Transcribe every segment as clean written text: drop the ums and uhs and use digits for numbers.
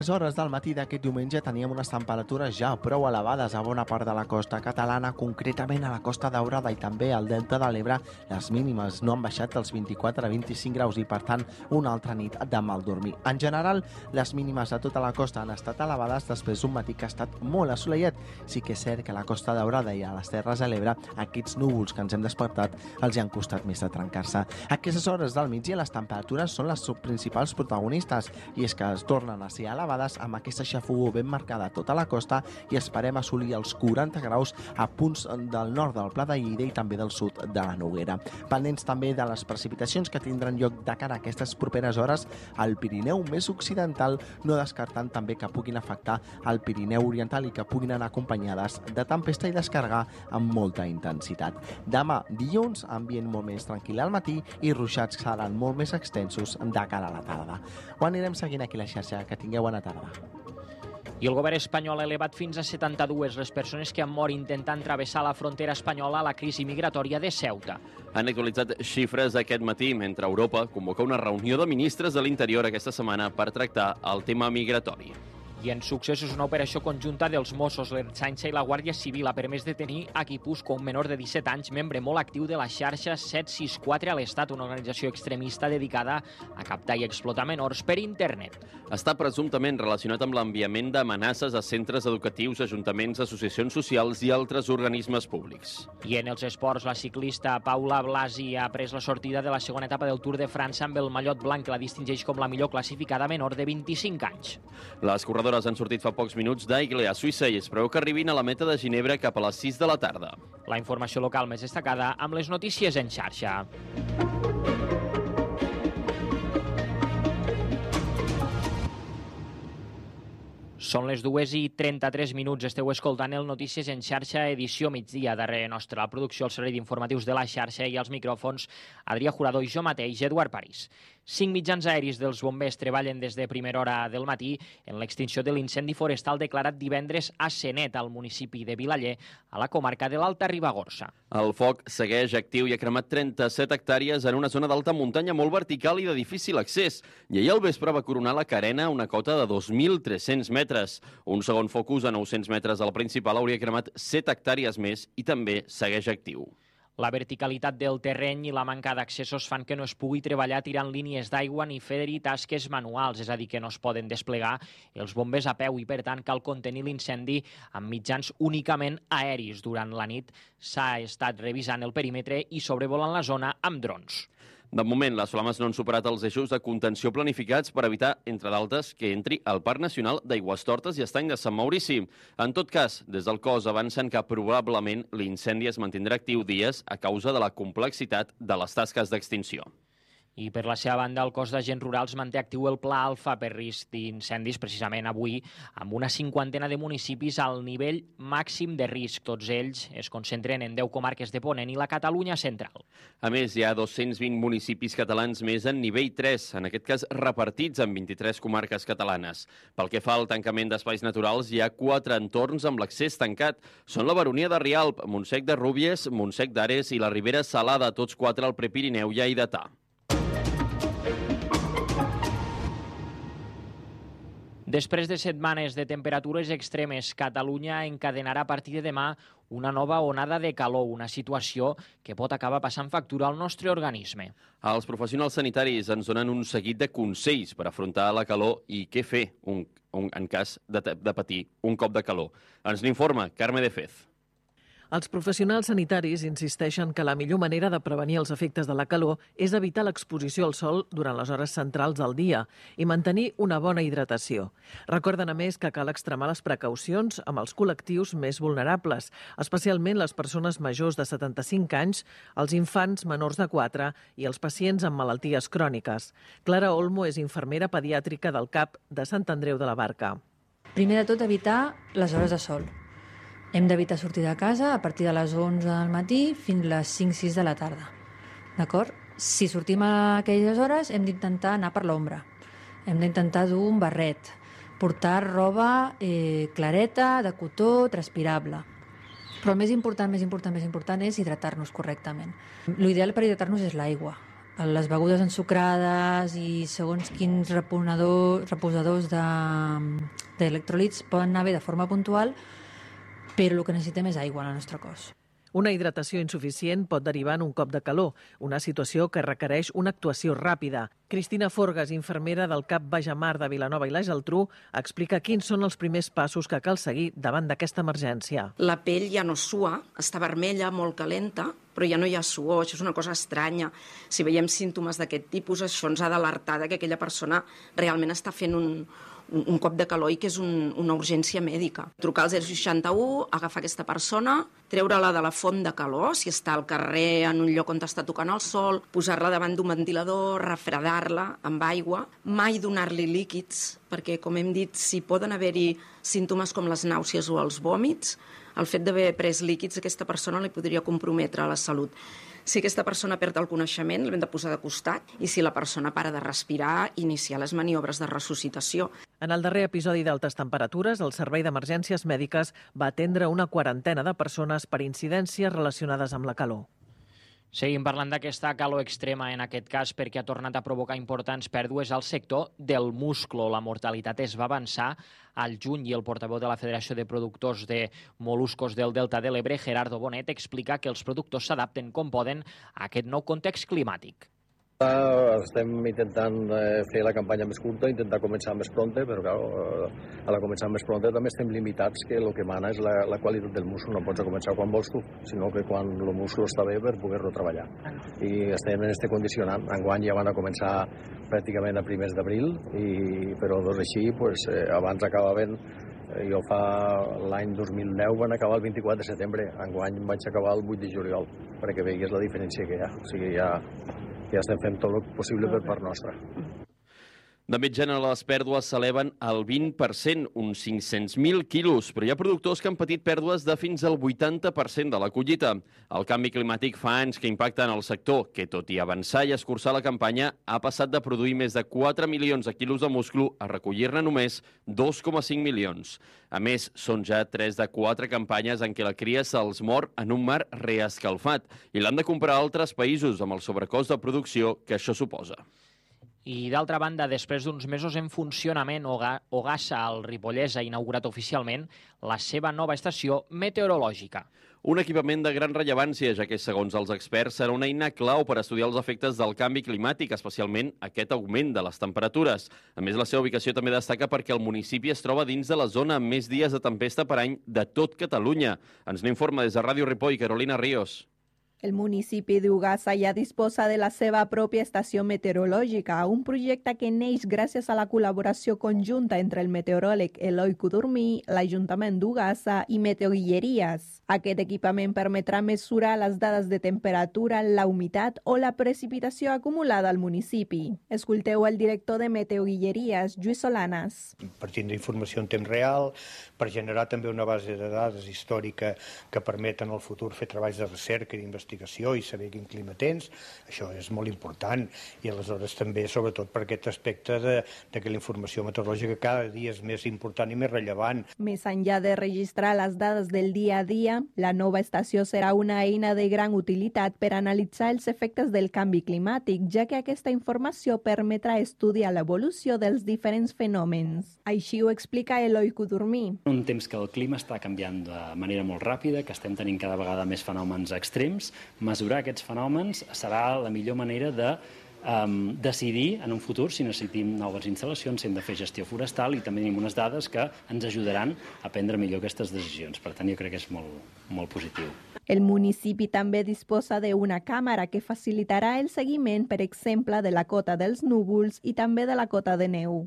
A les hores del matí d'aquest diumenge teníem unes temperatures ja prou elevades a bona part de la costa catalana, concretament a la Costa Daurada i també al Delta de l'Ebre. Les mínimes no han baixat dels 24 a 25 graus i, per tant, una altra nit de mal dormir. En general, les mínimes a tota la costa han estat elevades després d'un matí que ha estat molt assolellat. Sí que és cert que a la Costa Daurada i a les Terres de l'Ebre aquests núvols que ens hem despertat els hi han costat més de trencar-se. A aquestes hores del migdia les temperatures són les principals protagonistes i és que es tornen a ser elevades amb aquesta xafogor ben marcada a tota la costa i esperem assolir els 40 graus a punts del nord del Pla de Lleida i també del sud de la Noguera. Pendents també de les precipitacions que tindran lloc de cara a aquestes properes hores al Pirineu més occidental, no descartant també que puguin afectar el Pirineu oriental i que puguin anar acompanyades de tempesta i descarregar amb molta intensitat. Demà, dilluns, ambient molt més tranquil al matí i ruixats seran molt més extensos de cara a la tarda. Ho anirem seguint aquí a la xarxa. Que tingueu bona tarda. I el govern espanyol ha elevat fins a 72 les persones que han mort intentant travessar la frontera espanyola a la crisi migratòria de Ceuta. Han actualitzat xifres aquest matí, mentre Europa convoca una reunió de ministres de l'Interior aquesta setmana per tractar el tema migratori. I en successos, una operació conjunta dels Mossos, l'Ertzaintza i la Guàrdia Civil ha permès detenir a Guipúscoa un menor de 17 anys, membre molt actiu de la xarxa 764 a l'Estat, una organització extremista dedicada a captar i explotar menors per internet. Està presumptament relacionat amb l'enviament d'amenaces a centres educatius, ajuntaments, associacions socials i altres organismes públics. I en els esports, la ciclista Paula Blasi ha pres la sortida de la segona etapa del Tour de França amb el mallot blanc que la distingeix com la millor classificada menor de 25 anys. Les corredores han sortit fa pocs minuts d'Aigle, a Suïssa, i es preveu que arribin a la meta de Ginebra cap a les 6 de la tarda. La informació local més destacada amb les notícies en xarxa. Són les 2:33. Esteu escoltant el Notícies en xarxa, edició migdia. Darrere nostra, la producció, el servei d'informatius de la xarxa i els micròfons, Adrià Jurado i jo mateix, Eduard París. 5 mitjans aèris dels bombers treballen des de primera hora del matí en l'extinció de l'incendi forestal declarat divendres a Senet, al municipi de Vilaller, a la comarca de l'Alta Ribagorça. El foc segueix actiu i ha cremat 37 hectàrees en una zona d'alta muntanya molt vertical i de difícil accés. I ahir al vespre va coronar la Carena una cota de 2.300 metres. Un segon focus a 900 metres de la principal hauria cremat 7 hectàrees més i també segueix actiu. La verticalitat del terreny i la manca d'accessos fan que no es pugui treballar tirant línies d'aigua ni fer-hi tasques manuals, és a dir, que no es poden desplegar els bombers a peu i, per tant, cal contenir l'incendi amb mitjans únicament aeris. Durant la nit s'ha estat revisant el perímetre i sobrevolant la zona amb drons. De moment, les flames no han superat els eixos de contenció planificats per evitar, entre d'altres, que entri al Parc Nacional d'Aigüestortes i Estany de Sant Maurici. En tot cas, des del cos avancen que probablement l'incendi es mantindrà actiu dies a causa de la complexitat de les tasques d'extinció. I per la seva banda, el cos d'agents rurals manté actiu el Pla Alfa per risc d'incendis, precisament avui, amb una 50ena de municipis al nivell màxim de risc. Tots ells es concentren en 10 comarques de Ponent i la Catalunya central. A més, hi ha 220 municipis catalans més en nivell 3, en aquest cas repartits en 23 comarques catalanes. Pel que fa al tancament d'espais naturals, hi ha 4 entorns amb l'accés tancat. Són la Baronia de Rialp, Montsec de Rúbies, Montsec d'Ares i la Ribera Salada, tots 4 al Prepirineu i Aidatà. Després de setmanes de temperatures extremes, Catalunya encadenarà a partir de demà una nova onada de calor, una situació que pot acabar passant factura al nostre organisme. Els professionals sanitaris ens donen un seguit de consells per afrontar la calor i què fer en cas de patir un cop de calor. Ens n'informa Carme de Fez. Els professionals sanitaris insisteixen que la millor manera de prevenir els efectes de la calor és evitar l'exposició al sol durant les hores centrals del dia i mantenir una bona hidratació. Recorden, a més, que cal extremar les precaucions amb els col·lectius més vulnerables, especialment les persones majors de 75 anys, els infants menors de 4 i els pacients amb malalties cròniques. Clara Olmo és infermera pediàtrica del CAP de Sant Andreu de la Barca. Primer de tot, evitar les hores de sol. Hem d'evitar sortir de casa a partir de les 11 del matí fins a les 5-6 de la tarda. D'acord? Si sortim a aquelles hores hem d'intentar anar per l'ombra. Hem d'intentar dur un barret, portar roba clareta, de cotó, transpirable. Però el més important és hidratar-nos correctament. L'ideal per hidratar-nos és l'aigua. les begudes ensucrades i segons quins reposadors d'electròlits poden anar bé de forma puntual, però el que necessitem és aigua al nostre cos. Una hidratació insuficient pot derivar en un cop de calor, una situació que requereix una actuació ràpida. Cristina Forgas, infermera del CAP Bajamar de Vilanova i la Geltrú, explica quins són els primers passos que cal seguir davant d'aquesta emergència. La pell ja no sua, està vermella, molt calenta, però ja no hi ha suor, això és una cosa estranya. Si veiem símptomes d'aquest tipus, això ens ha d'alertar que aquella persona realment està fent un cop de calor i que és una urgència mèdica. Trucar al 061, agafar aquesta persona, treure-la de la font de calor, si està al carrer en un lloc on està tocant el sol, posar-la davant d'un ventilador, refredar-la amb aigua, mai donar-li líquids, perquè, com hem dit, si poden haver-hi símptomes com les nàusees o els vòmits, el fet d'haver pres líquids a aquesta persona li podria comprometre la salut. Si aquesta persona perd el coneixement, l'hem de posar de costat, i si la persona para de respirar, iniciar les maniobres de ressuscitació. En el darrer episodi d'altes temperatures, el Servei d'Emergències Mèdiques va atendre una quarantena de persones per incidències relacionades amb la calor. Seguim parlant d'aquesta calor extrema, en aquest cas, perquè ha tornat a provocar importants pèrdues al sector del musclo. La mortalitat es va avançar al juny i el portaveu de la Federació de Productors de Moluscos del Delta de l'Ebre, Gerardo Bonet, explica que els productors s'adapten com poden a aquest nou context climàtic. Estem intentant fer la campanya més curta, intentar començar més pronta, però clar, a la començar més pronta també estem limitats, que el que mana és la qualitat del múscul. No pots començar quan vols tu, sinó que quan el múscul està bé per poder-lo treballar. I estem en este condicionant. Enguany ja van a començar pràcticament a primers d'abril, però doncs així, abans acabaven. Jo l'any 2010 van acabar el 24 de setembre, enguany vaig acabar el 8 de juliol, perquè veigués la diferència que hi ha. O sigui, ja estem fent tot el possible per part nostra. De mitjana, les pèrdues s'eleven al 20%, uns 500.000 quilos, però hi ha productors que han patit pèrdues de fins al 80% de la collita. El canvi climàtic fa anys que impacta en el sector, que tot i avançar i escurçar la campanya, ha passat de produir més de 4 milions de quilos de musclo a recollir-ne només 2,5 milions. A més, són ja 3 de 4 campanyes en què la cria se'ls mor en un mar reescalfat i l'han de comprar a altres països amb el sobrecost de producció que això suposa. I, d'altra banda, després d'uns mesos en funcionament, Ogassa, al Ripollès, ha inaugurat oficialment la seva nova estació meteorològica. Un equipament de gran rellevància, ja que, segons els experts, serà una eina clau per estudiar els efectes del canvi climàtic, especialment aquest augment de les temperatures. A més, la seva ubicació també destaca perquè el municipi es troba dins de la zona amb més dies de tempesta per any de tot Catalunya. Ens n'informa des de Ràdio Ripoll, Carolina Ríos. El municipi d'Ogassa ja disposa de la seva pròpia estació meteorològica, un projecte que neix gràcies a la col·laboració conjunta entre el meteoròleg Eloi Codorní, l'Ajuntament d'Ogassa i Meteoguilleries. Aquest equipament permetrà mesurar les dades de temperatura, la humitat o la precipitació acumulada al municipi. Escolteu el director de Meteoguilleries, Lluís Solanas. Per tindre informació en temps real, per generar també una base de dades històrica que permet en el futur fer treballs de recerca i d'investigació i saber quin clima tens. Això és molt important i aleshores també, sobretot per aquest aspecte de que la informació meteorològica cada dia és més important i més rellevant. Més enllà de registrar les dades del dia a dia, la nova estació serà una eina de gran utilitat per analitzar els efectes del canvi climàtic, ja que aquesta informació permetrà estudiar l'evolució dels diferents fenòmens. Així ho explica Eloi Codorní. Un temps que el clima està canviant de manera molt ràpida, que estem tenint cada vegada més fenòmens extrems. Mesurar aquests fenòmens serà la millor manera de decidir en un futur si necessitem noves instal·lacions, si hem de fer gestió forestal, i també tenim unes dades que ens ajudaran a prendre millor aquestes decisions. Per tant, jo crec que és molt positiu. El municipi també disposa d'una càmera que facilitarà el seguiment, per exemple, de la cota dels núvols i també de la cota de neu.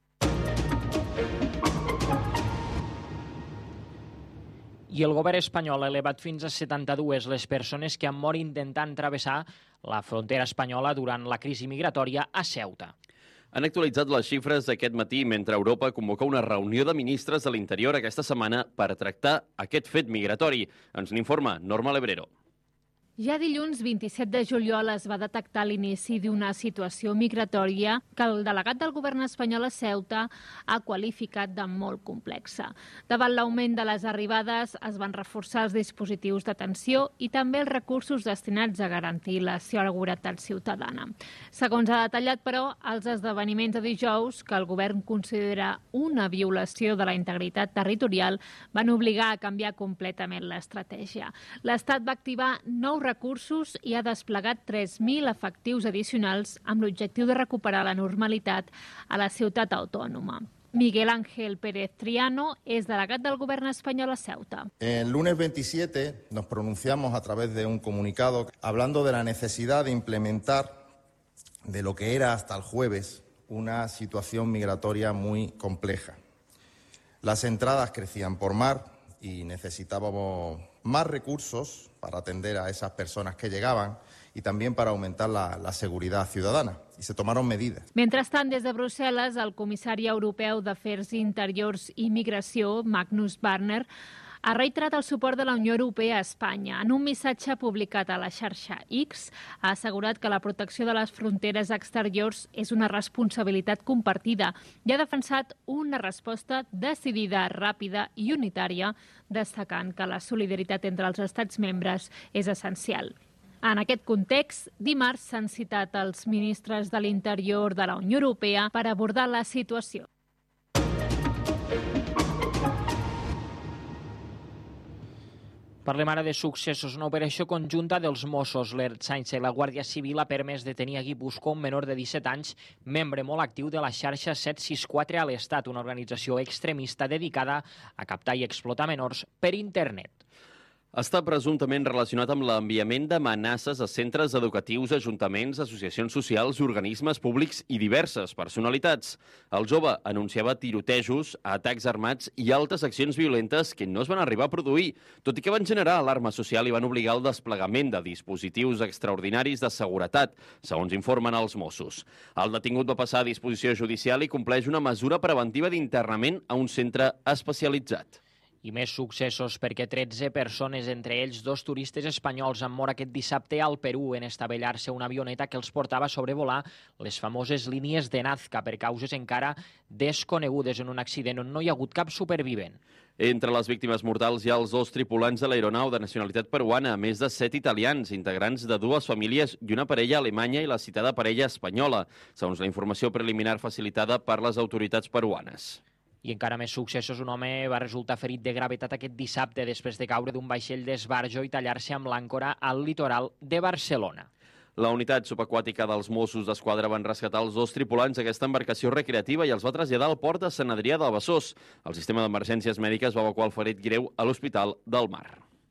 I el govern espanyol ha elevat fins a 72 les persones que han mort intentant travessar la frontera espanyola durant la crisi migratòria a Ceuta. Han actualitzat les xifres d'aquest matí mentre Europa convoca una reunió de ministres de l'Interior aquesta setmana per tractar aquest fet migratori. Ens n'informa Norma Lebrero. Ja dilluns 27 de juliol es va detectar l'inici d'una situació migratòria que el delegat del govern espanyol a Ceuta ha qualificat de molt complexa. Davant l'augment de les arribades es van reforçar els dispositius d'atenció i també els recursos destinats a garantir la seguretat ciutadana. Segons ha detallat, però, els esdeveniments de dijous, que el govern considera una violació de la integritat territorial, van obligar a canviar completament l'estratègia. L'Estat va activar nous recursos i ha desplegat 3.000 efectius addicionals amb l'objectiu de recuperar la normalitat a la ciutat autònoma. Miguel Ángel Pérez Triano es delegat del govern espanyol a Ceuta. El lunes 27 nos pronunciamos a través de un comunicado hablando de la necesidad de implementar de lo que era hasta el jueves una situación migratoria muy compleja. Las entradas crecían por mar y necesitábamos más recursos para atender a esas personas que llegaban y también para aumentar la seguridad ciudadana. I se tomaron medidas. Mentrestant, des de Brussel·les, el comissari europeu d'Afers Interiors i Migració, Magnus Barner, ha reiterat el suport de la Unió Europea a Espanya. En un missatge publicat a la xarxa X, ha assegurat que la protecció de les fronteres exteriors és una responsabilitat compartida i ha defensat una resposta decidida, ràpida i unitària, destacant que la solidaritat entre els estats membres és essencial. En aquest context, dimarts s'han citat els ministres de l'Interior de la Unió Europea per abordar la situació. Parlem ara de successos. Una operació conjunta dels Mossos, l'Ertzaintza i la Guàrdia Civil ha permès detenir a Guipúscoa un menor de 17 anys, membre molt actiu de la xarxa 764 a l'Estat, una organització extremista dedicada a captar i explotar menors per internet. Està presumptament relacionat amb l'enviament d'amenaces a centres educatius, ajuntaments, associacions socials, organismes públics i diverses personalitats. El jove anunciava tirotejos, atacs armats i altres accions violentes que no es van arribar a produir, tot i que van generar alarma social i van obligar al desplegament de dispositius extraordinaris de seguretat, segons informen els Mossos. El detingut va passar a disposició judicial i compleix una mesura preventiva d'internament a un centre especialitzat. I més successos perquè 13 persones, entre ells 2 turistes espanyols, han mort aquest dissabte al Perú en estavellar-se una avioneta que els portava a sobrevolar les famoses línies de Nazca per causes encara desconegudes en un accident on no hi ha hagut cap supervivent. Entre les víctimes mortals hi ha els 2 tripulants de l'aeronau de nacionalitat peruana, a més de 7 italians, integrants de 2 famílies i una parella alemanya i la citada parella espanyola, segons la informació preliminar facilitada per les autoritats peruanes. I encara més successos, un home va resultar ferit de gravetat aquest dissabte després de caure d'un vaixell d'esbarjo i tallar-se amb l'àncora al litoral de Barcelona. La unitat subaquàtica dels Mossos d'Esquadra van rescatar els 2 tripulants d'aquesta embarcació recreativa i els va traslladar al port de Sant Adrià del Besòs. El sistema d'emergències mèdiques va evacuar el ferit greu a l'Hospital del Mar.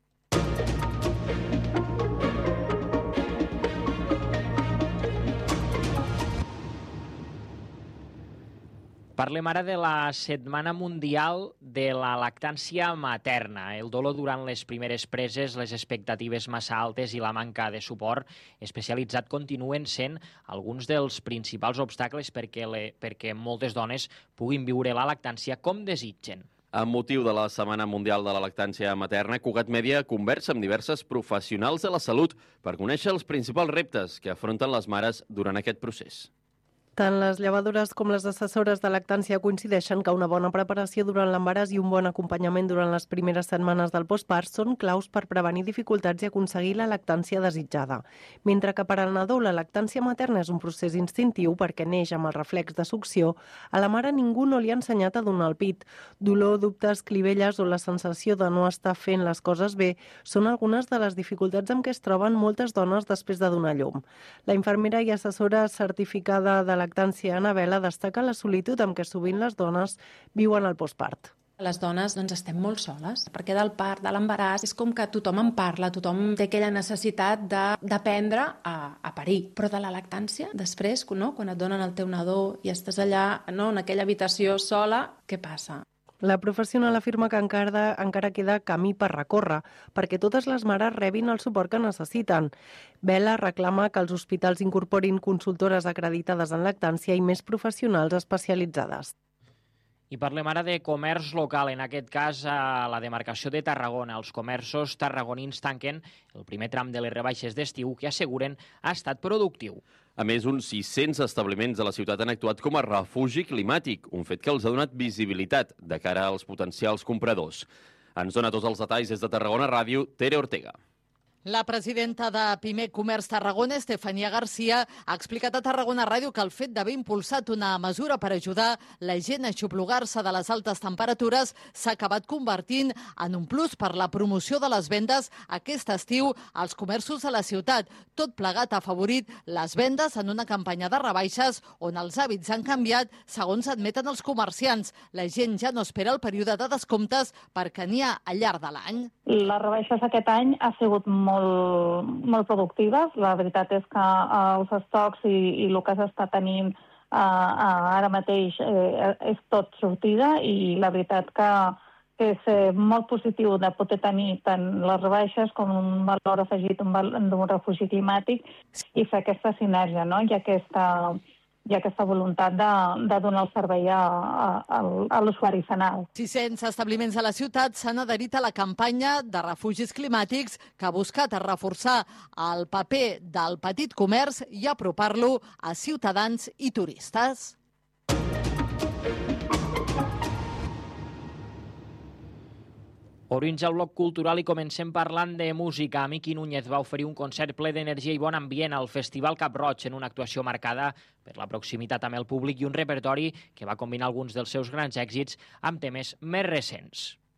Parlem ara de la Setmana Mundial de la Lactància Materna. El dolor durant les primeres preses, les expectatives massa altes i la manca de suport especialitzat continuen sent alguns dels principals obstacles perquè moltes dones puguin viure la lactància com desitgen. Amb motiu de la Setmana Mundial de la Lactància Materna, Cugat Mèdia conversa amb diverses professionals de la salut per conèixer els principals reptes que afronten les mares durant aquest procés. Tant les llevadores com les assessores de lactància coincideixen que una bona preparació durant l'embaràs i un bon acompanyament durant les primeres setmanes del postpart són claus per prevenir dificultats i aconseguir la lactància desitjada. Mentre que per al nadó la lactància materna és un procés instintiu perquè neix amb el reflex de succió, a la mare ningú no li ha ensenyat a donar el pit. Dolor, dubtes, clivelles o la sensació de no estar fent les coses bé són algunes de les dificultats amb què es troben moltes dones després de donar llum. La infermera i assessora certificada de lactància Anabela destaca la solitud amb què sovint les dones viuen el postpart. Les dones estem molt soles, perquè del part, de l'embaràs, és com que tothom en parla, tothom té aquella necessitat d'aprendre a parir. Però de la lactància, després, quan et donen el teu nadó i estàs allà en aquella habitació sola, què passa? La professional afirma que encara queda camí per recórrer, perquè totes les mares rebin el suport que necessiten. Bela reclama que els hospitals incorporin consultores acreditades en lactància i més professionals especialitzades. I parlem ara de comerç local, en aquest cas a la demarcació de Tarragona. Els comerços tarragonins tanquen el primer tram de les rebaixes d'estiu que asseguren ha estat productiu. A més, uns 600 establiments de la ciutat han actuat com a refugi climàtic, un fet que els ha donat visibilitat de cara als potencials compradors. Ens dona tots els detalls des de Tarragona Ràdio, Tere Ortega. La presidenta de Pimec Comerç Tarragona, Estefania Garcia, ha explicat a Tarragona Ràdio que el fet d'haver impulsat una mesura per ajudar la gent a aixoplugar-se de les altes temperatures s'ha acabat convertint en un plus per la promoció de les vendes aquest estiu als comerços de la ciutat. Tot plegat ha afavorit les vendes en una campanya de rebaixes on els hàbits han canviat segons admeten els comerciants. La gent ja no espera el període de descomptes perquè n'hi ha al llarg de l'any. Les rebaixes aquest any ha sigut molt productives. La veritat és que els estocs i el que s'està tenint ara mateix és tot sortida i la veritat que és molt positiu de poder tenir tant les rebaixes com un valor afegit d'un refugi climàtic i fer aquesta sinergia, no? I aquesta voluntat de donar el servei a l'usuari final. 600 establiments de la ciutat s'han adherit a la campanya de refugis climàtics que ha buscat reforçar el paper del petit comerç i apropar-lo a ciutadans i turistes. Obrim ja el bloc cultural i comencem parlant de música. Miqui Núñez va oferir un concert ple d'energia i bon ambient al Festival Cap Roig en una actuació marcada per la proximitat amb el públic i un repertori que va combinar alguns dels seus grans èxits amb temes més recents.